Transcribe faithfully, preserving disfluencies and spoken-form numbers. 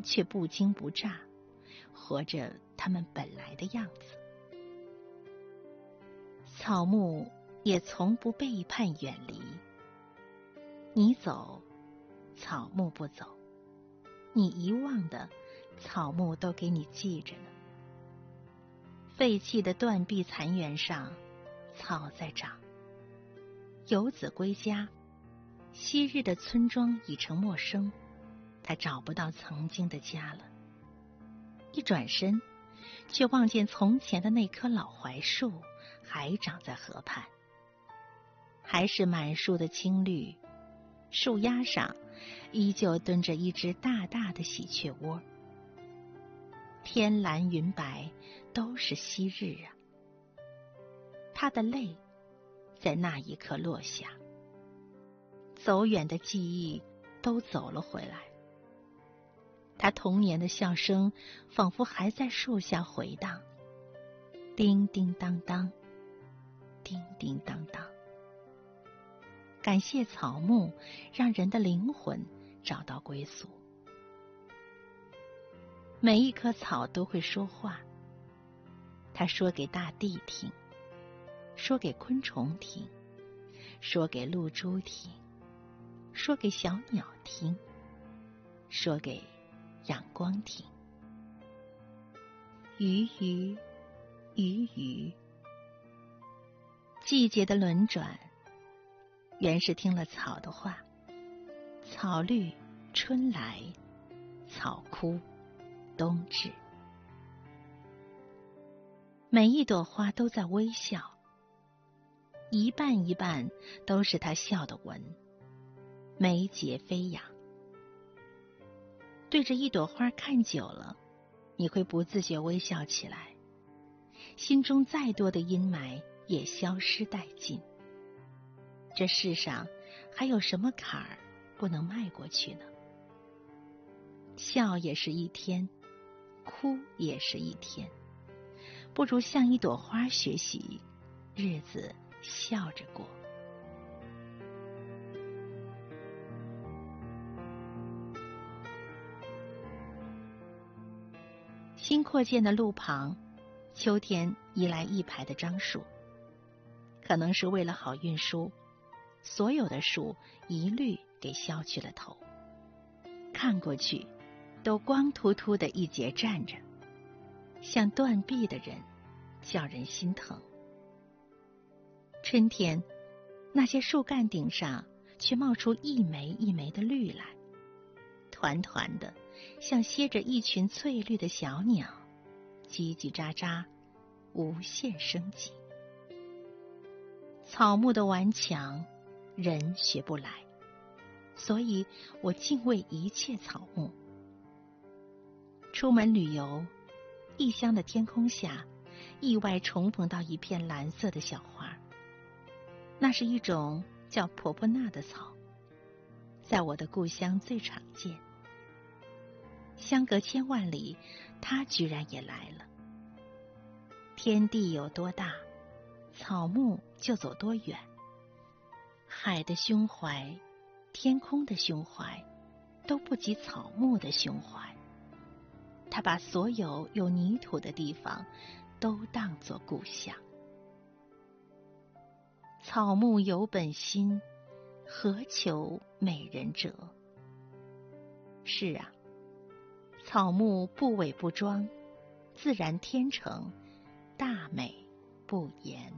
却不惊不乍，活着它们本来的样子。草木也从不背叛远离，你走，草木不走；你遗忘的，草木都给你记着呢。废弃的断壁残垣上，草在长。游子归家，昔日的村庄已成陌生，他找不到曾经的家了。一转身，却望见从前的那棵老槐树还长在河畔，还是满树的青绿，树丫上依旧蹲着一只大大的喜鹊窝。天蓝云白，都是昔日啊。他的泪在那一刻落下，走远的记忆都走了回来。他童年的笑声仿佛还在树下回荡，叮叮当当，叮叮当当。感谢草木，让人的灵魂找到归宿。每一棵草都会说话，它说给大地听，说给昆虫听，说给露珠听，说给小鸟听，说给阳光听。鱼鱼鱼鱼，季节的轮转，原是听了草的话。草绿春来，草枯冬至。每一朵花都在微笑，一瓣一瓣都是它笑的纹，眉睫飞扬。对着一朵花看久了，你会不自觉微笑起来，心中再多的阴霾也消失殆尽。这世上还有什么坎儿不能迈过去呢？笑也是一天，哭也是一天，不如向一朵花学习，日子笑着过。新扩建的路旁，秋天移来一排的樟树，可能是为了好运输，所有的树一律给削去了头，看过去都光秃秃的一截站着，像断臂的人，叫人心疼。春天，那些树干顶上却冒出一枚一枚的绿来，团团的，像歇着一群翠绿的小鸟，叽叽喳喳，无限生机。草木的顽强，人学不来，所以我敬畏一切草木。出门旅游，异乡的天空下，意外重逢到一片蓝色的小花，那是一种叫婆婆纳的草，在我的故乡最常见。相隔千万里，它居然也来了。天地有多大，草木就走多远。海的胸怀，天空的胸怀，都不及草木的胸怀。它把所有有泥土的地方都当作故乡。草木有本心，何求美人折？是啊，草木不伪不装，自然天成，大美不言。